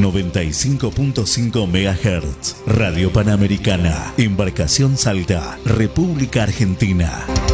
95.5 MHz. Radio Panamericana. Embarcación Salta, República Argentina.